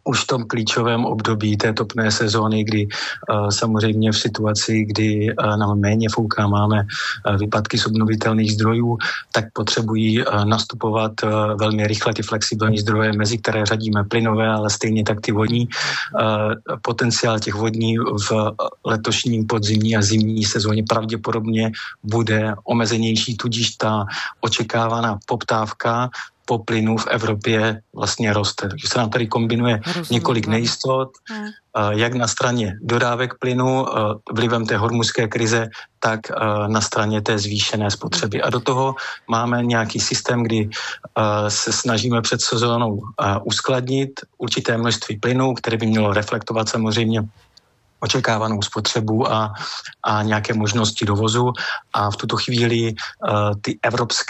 už v tom klíčovém období té topné sezóny, kdy samozřejmě v situaci, kdy nám méně fouká, máme výpadky z obnovitelných zdrojů, tak potřebují nastupovat velmi rychle ty flexibilní zdroje, mezi které řadíme plynové, ale stejně tak ty vodní. Potenciál těch vodní v letošním podzimní a zimní sezóně pravděpodobně bude omezenější, tudíž ta očekávaná poptávka po plynu v Evropě vlastně roste. Takže se nám tady kombinuje několik nejistot, jak na straně dodávek plynu vlivem té hormuzské krize, tak na straně té zvýšené spotřeby. A do toho máme nějaký systém, kdy se snažíme před sezónou uskladnit určité množství plynu, které by mělo reflektovat samozřejmě očekávanou spotřebu a nějaké možnosti dovozu. A v tuto chvíli ty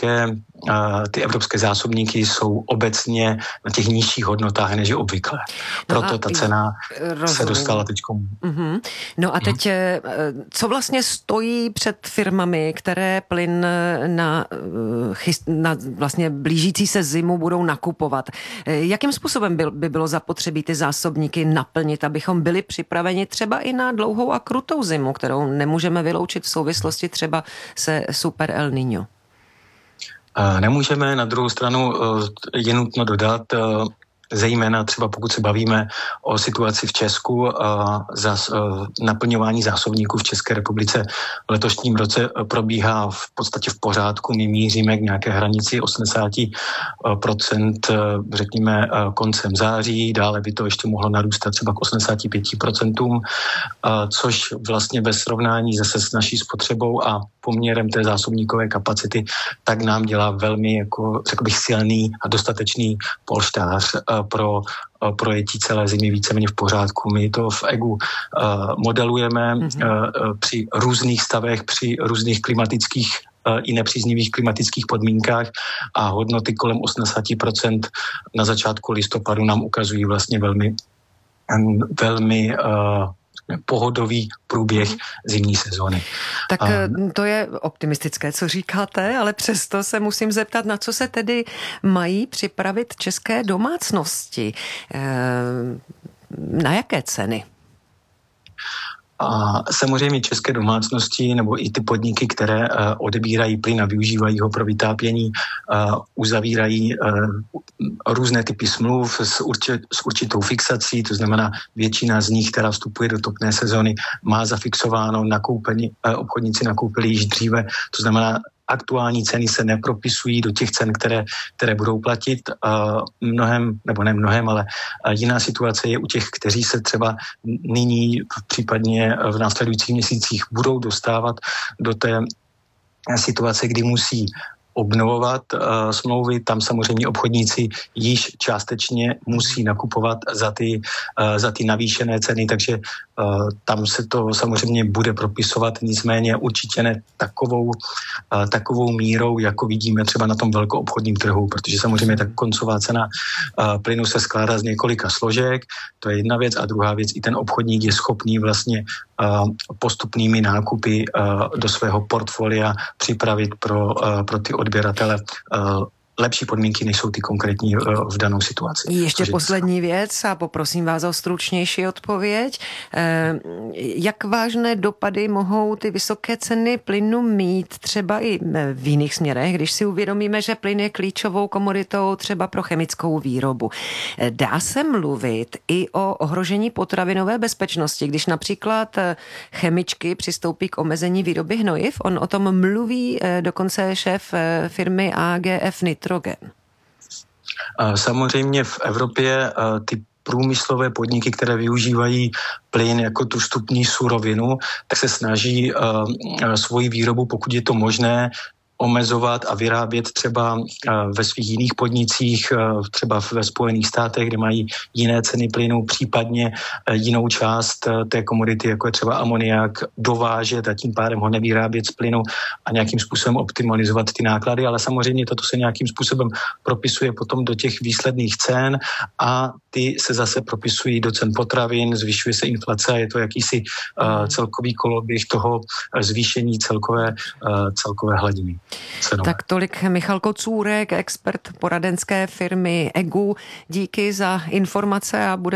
evropské zásobníky jsou obecně na těch nižších hodnotách, než je obvykle. Proto ta cena se dostala teďkom. No a teď, co vlastně stojí před firmami, které plyn na vlastně blížící se zimu budou nakupovat? Jakým způsobem by bylo zapotřebí ty zásobníky naplnit, abychom byli připraveni třeba i na dlouhou a krutou zimu, kterou nemůžeme vyloučit v souvislosti třeba se super El Niño? Nemůžeme, na druhou stranu je nutno dodat, zejména třeba pokud se bavíme o situaci v Česku, naplňování zásobníků v České republice v letošním roce probíhá v podstatě v pořádku. My míříme k nějaké hranici 80%, řekněme koncem září, dále by to ještě mohlo narůstat třeba k 85%, což vlastně ve srovnání zase s naší spotřebou a poměrem té zásobníkové kapacity, tak nám dělá velmi, jako řekl bych, silný a dostatečný polštář pro projetí celé zimy víceméně v pořádku. My to v EGU modelujeme při různých stavech, při různých klimatických i nepříznivých klimatických podmínkách a hodnoty kolem 80% na začátku listopadu nám ukazují vlastně velmi pohodový průběh zimní sezóny. Tak to je optimistické, co říkáte, ale přesto se musím zeptat, na co se tedy mají připravit české domácnosti. Na jaké ceny? A samozřejmě české domácnosti nebo i ty podniky, které odebírají plyn a využívají ho pro vytápění, uzavírají různé typy smluv s určitou fixací, to znamená většina z nich, která vstupuje do topné sezóny, má zafixováno obchodníci nakoupili již dříve, to znamená aktuální ceny se nepropisují do těch cen, které budou platit. Ale jiná situace je u těch, kteří se třeba nyní, případně v následujících měsících budou dostávat do té situace, kdy musí obnovovat smlouvy. Tam samozřejmě obchodníci již částečně musí nakupovat za ty navýšené ceny, takže tam se to samozřejmě bude propisovat, nicméně určitě ne takovou mírou, jako vidíme třeba na tom velkoobchodním trhu, protože samozřejmě ta koncová cena plynu se skládá z několika složek, to je jedna věc, a druhá věc, i ten obchodník je schopný vlastně postupnými nákupy do svého portfolia připravit pro ty odběratele lepší podmínky, než jsou ty konkrétní v danou situaci. Ještě poslední věc a poprosím vás o stručnější odpověď. Jak vážné dopady mohou ty vysoké ceny plynu mít třeba i v jiných směrech, když si uvědomíme, že plyn je klíčovou komoditou třeba pro chemickou výrobu? Dá se mluvit i o ohrožení potravinové bezpečnosti, když například chemičky přistoupí k omezení výroby hnojiv? On o tom mluví dokonce šéf firmy AGF Nitrogen. Samozřejmě v Evropě ty průmyslové podniky, které využívají plyn jako tu vstupní surovinu, tak se snaží svoji výrobu, pokud je to možné, omezovat a vyrábět třeba ve svých jiných podnicích, třeba ve Spojených státech, kde mají jiné ceny plynu, případně jinou část té komodity, jako je třeba amoniak, dovážet a tím pádem ho nevyrábět z plynu a nějakým způsobem optimalizovat ty náklady, ale samozřejmě toto se nějakým způsobem propisuje potom do těch výsledných cen a ty se zase propisují do cen potravin, zvyšuje se inflace a je to jakýsi celkový koloběh toho zvýšení celkové hladiny. Tak tolik Michal Kocůrek, expert poradenské firmy EGU. Díky za informace a bude